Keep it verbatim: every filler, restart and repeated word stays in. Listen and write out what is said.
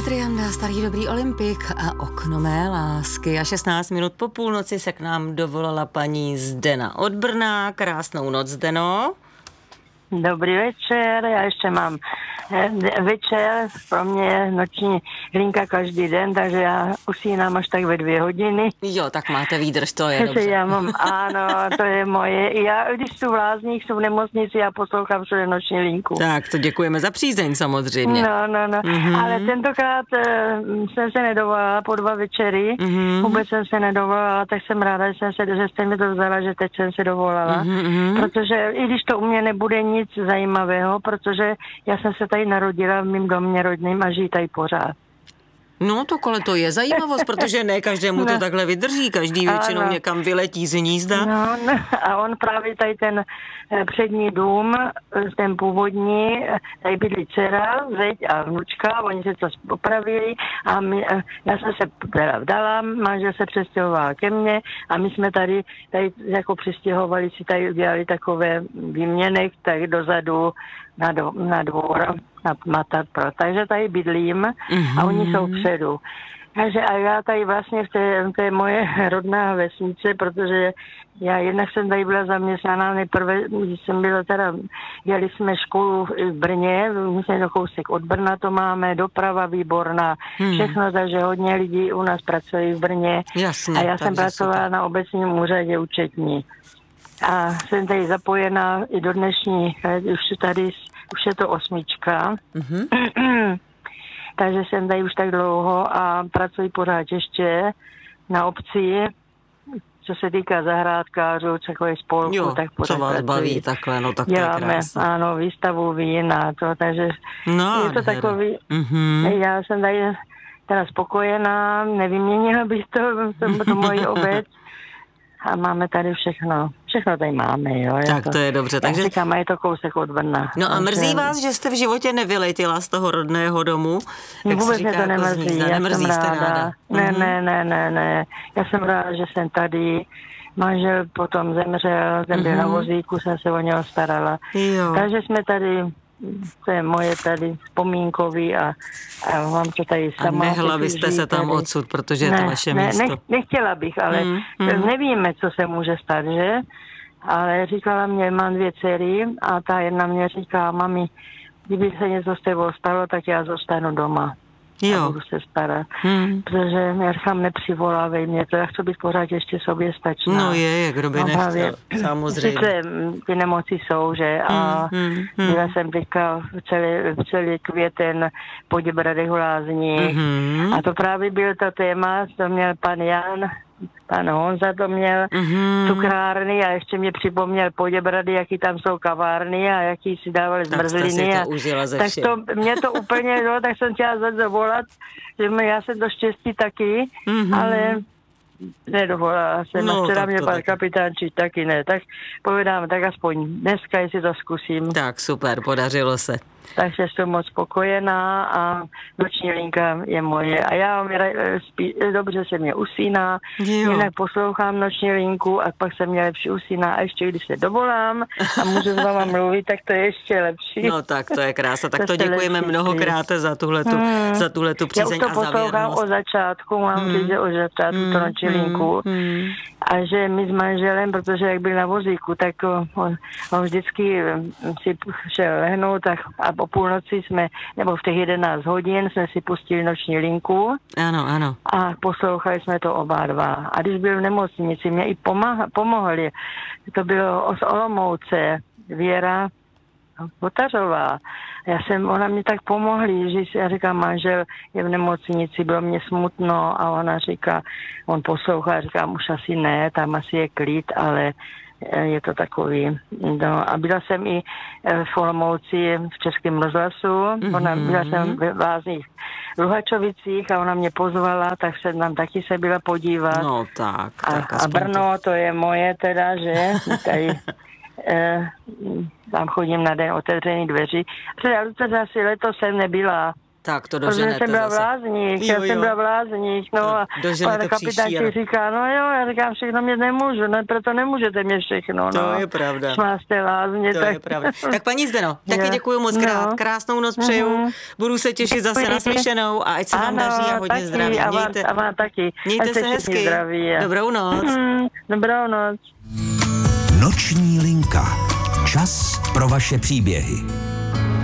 Petr Janda, starý dobrý olympik a okno mé lásky. A šestnáct minut po půlnoci se k nám dovolala paní Zdena od Brna. Krásnou noc, Zdeno. Dobrý večer, já ještě mám večer, pro mě je noční hlinka každý den, takže já usínám až tak ve dvě hodiny. Jo, tak máte výdrž, to je dobře. Já mám, ano, to je moje. Já, když jsou v Lázních, jsou v nemocnici, já poslouchám všude noční linku. Tak, to děkujeme za přízeň samozřejmě. No, no, no, mm-hmm. Ale tentokrát uh, jsem se nedovolala po dva večery, mm-hmm. vůbec jsem se nedovolala, tak jsem ráda, že, jsem se, že jste mi to vzala, že teď jsem se dovolala, mm-hmm. protože i když to u mě nebude nic zajímavého, protože já jsem se tady narodila v mým domě rodným a žijí tady pořád. No to kole to je zajímavost, protože ne každému to no. takhle vydrží, každý většinou ano. někam vyletí z hnízda. No, no, a on právě tady ten přední dům, ten původní, tady bydlí dcera, zeď a vnučka, oni se to popravili a my, já jsem se teda vdala, manžel se přestěhoval ke mně a my jsme tady, tady jako přestěhovali si tady udělali takové výměnek, tak dozadu na, do, na dvor, na matat, takže tady bydlím mm-hmm. a oni jsou předu. Takže a já tady vlastně v té, to je moje rodná vesnice, protože já jednak jsem tady byla zaměstnaná, nejprve, když jsem byla teda, jeli jsme školu v Brně, myslím, do kousek od Brna to máme, doprava výborná, hmm. všechno, takže hodně lidí u nás pracují v Brně. Jasně, a já jsem pracovala super. na obecním úřadě účetní. A jsem tady zapojená i do dnešní, už tady, už je to osmička. Mm-hmm. Takže jsem tady už tak dlouho a pracuji pořád ještě na obci, co se týká zahrádkářů, takové spolku, jo, tak pořád co vás pracuji. baví takhle, no tak to děláme, je krásné. Ano, výstavu vín a to, takže no, je to hera. takový, mm-hmm. já jsem tady teda spokojená, nevyměnila bych to, to, to moji obec. A máme tady všechno. Všechno tady máme, jo. Tak to, to je dobře. Takže říkám, je to kousek od Brna. No a mrzí vás, že jste v životě nevyletěla z toho rodného domu? Jak vůbec mě to nemrzí, já nemrzí, jsem ráda. ráda. Ne, mm-hmm. ne, ne, ne, ne. Já jsem ráda, že jsem tady. Manžel potom zemřel, jsem byl mm-hmm. na vozíku, jsem se o něho starala. Jo. Takže jsme tady, to je moje tady vzpomínkový a, a mám to tady sama. A nehla byste se tam tady odsud, protože je ne, to vaše ne, místo. Ne, nechtěla bych, ale mm, mm. nevíme, co se může stát, že? Ale říkala mě, mám dvě dcery a ta jedna mě říká, mami, kdyby se něco s tebou stalo, tak já zůstanu doma. Jo. A budu se starat. Hmm. Protože já říkám, nepřivolávej mě, to já chci být pořád ještě sobě stačná. No je, kdo by no, nechtěl, samozřejmě. Sice ty nemoci jsou, že? A hmm, hmm, byla jsem teďka celý, celý květen po Děbradech v Lázních. Hmm. A to právě byl to téma, to měl pan Jan, pan Honza to měl, mm-hmm. cukrárny a ještě mě připomněl Poděbrady, jaký tam jsou kavárny a jaký si dávali zmrzliny. Tak to užila ze tak všem. to, mě to úplně, no, tak jsem chtěla zavolat, že já jsem to štěstí taky, mm-hmm. ale nedovolala jsem. No, včera mě pan kapitánčík taky ne. Tak povedám, tak aspoň dneska, jestli to zkusím. Tak super, podařilo se. Takže jsem moc spokojená a noční linka je moje. A já spí, dobře se mě usíná, jo. jinak poslouchám noční linku a pak se mě lepší usíná a ještě když se dovolám a můžu s váma mluvit, tak to je ještě lepší. No tak to je krása. Tak to, to děkujeme mnohokrát za tuhletu, hmm. za tuhletu přízeň a zavěrnost. Já už to poslouchám od začátku, mám hmm. říct, od začátku hmm. to noční linku. Hmm. A že my s manželem, protože jak byl na vozíku, tak on, on vždycky si šel lehnout tak a po půlnoci jsme, nebo v těch jedenáct hodin jsme si pustili noční linku. Ano, ano. A poslouchali jsme to oba dva. A když byl v nemocnici, mě i pomáha, pomohli. To bylo z Olomouce, Věra Votařová. Já jsem, ona mi tak pomohli, že já říkám, manžel je v nemocnici, bylo mě smutno a ona říká, on poslouchá, říkám, už asi ne, tam asi je klid, ale je to takový. No, a byla jsem i v Olomouci v Českém rozhlasu, mm-hmm. ona byla jsem v Lázních Luhačovicích a ona mě pozvala, tak se nám taky se byla podívat. No tak. tak a, a Brno, to je moje teda, že? Tady, eh, tam chodím na den otevřený dveří. Protože asi letos jsem nebyla, Tak to Protože doženete jsem byla v zase. Lázních, Jo, já jsem jo. byla v Lázních, no To a doženete pan kapitán příští ti rok. říká, no jo, já říkám, všechno mě nemůžu, no proto nemůžete mě všechno, To no. je pravda. Máte Lázně, To tak... je pravda. Tak paní Zdeno, taky Jo. děkuji moc krát. No. Krásnou noc přeju. Mhm. Budu se těšit zase Děkuji. na slyšenou a ať se vám Ano, daří a hodně taky, zdraví. A vám, Mějte, a vám taky. mějte Ať se všichni hezky. Zdraví. Dobrou noc. Mhm, dobrou noc. Noční linka. Čas pro vaše příběhy.